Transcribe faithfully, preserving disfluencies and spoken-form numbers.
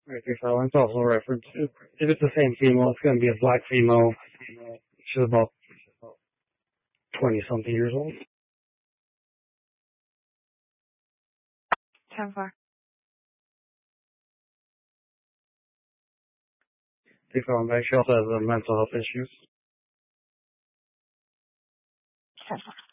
Right, so it's also a reference. If if it's the same female, it's going to be a black female. She's about twenty something years old. ten four. They found back. She also has uh, mental health issues. ten four.